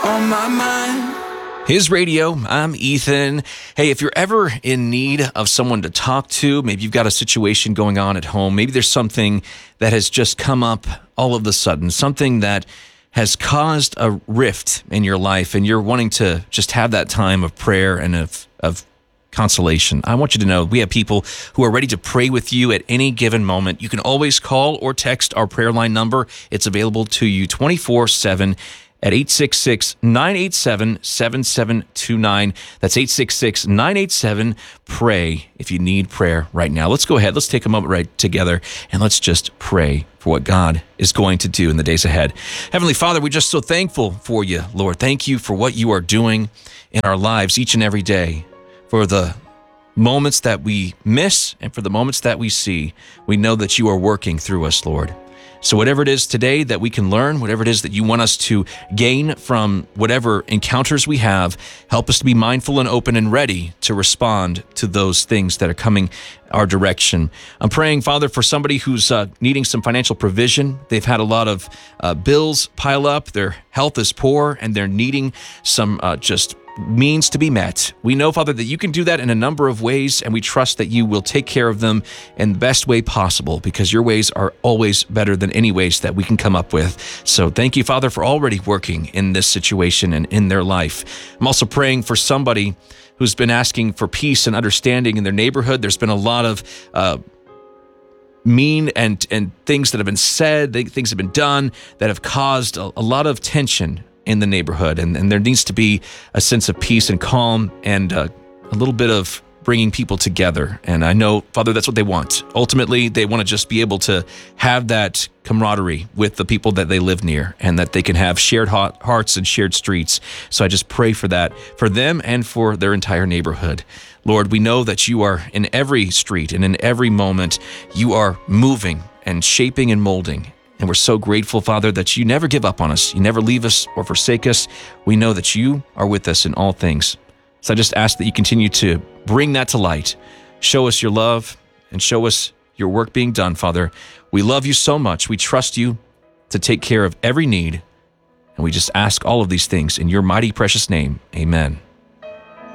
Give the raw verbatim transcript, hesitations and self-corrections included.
On my mind. His Radio, I'm Ethan. Hey, if you're ever in need of someone to talk to, maybe you've got a situation going on at home, maybe there's something that has just come up all of a sudden, something that has caused a rift in your life, and you're wanting to just have that time of prayer and of, of consolation. I want you to know we have people who are ready to pray with you at any given moment. You can always call or text our prayer line number. It's available to you twenty-four seven at eight six six, nine eight seven, seven seven two nine. That's eight six six, nine eight seven, pray if you need prayer right now. Let's go ahead. Let's take a moment right together and let's just pray for what God is going to do in the days ahead. Heavenly Father, we're just so thankful for you, Lord. Thank you for what you are doing in our lives each and every day, for the moments that we miss and for the moments that we see. We know that you are working through us, Lord. So whatever it is today that we can learn, whatever it is that you want us to gain from whatever encounters we have, help us to be mindful and open and ready to respond to those things that are coming our direction. I'm praying, Father, for somebody who's uh, needing some financial provision. They've had a lot of uh, bills pile up. Their health is poor, and they're needing some uh, just means to be met. We know, Father, that you can do that in a number of ways, and we trust that you will take care of them in the best way possible, because your ways are always better than any ways that we can come up with. So thank you, Father, for already working in this situation and in their life. I'm also praying for somebody who's been asking for peace and understanding in their neighborhood. There's been a lot of uh, mean and, and things that have been said, things have been done that have caused a, a lot of tension in the neighborhood, and, and there needs to be a sense of peace and calm and uh, a little bit of bringing people together. And I know, Father, that's what they want. Ultimately, they want to just be able to have that camaraderie with the people that they live near, and that they can have shared hearts and shared streets. So I just pray for that, for them and for their entire neighborhood. Lord, we know that you are in every street and in every moment. You are moving and shaping and molding. And we're so grateful, Father, that you never give up on us. You never leave us or forsake us. We know that you are with us in all things. So I just ask that you continue to bring that to light. Show us your love and show us your work being done, Father. We love you so much. We trust you to take care of every need. And we just ask all of these things in your mighty, precious name. Amen.